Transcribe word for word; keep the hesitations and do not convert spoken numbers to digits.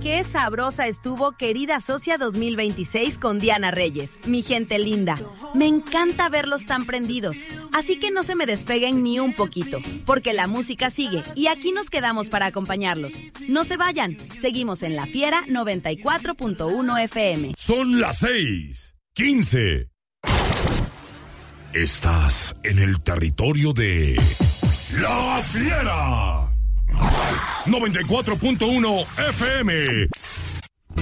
qué sabrosa estuvo Querida Socia dos mil veintiséis con Diana Reyes. Mi gente linda, me encanta verlos tan prendidos, así que no se me despeguen ni un poquito, porque la música sigue y aquí nos quedamos para acompañarlos. No se vayan, seguimos en La Fiera noventa y cuatro punto uno F M. Son las seis, quince. Estás en el territorio de La Fiera noventa y cuatro punto uno F M.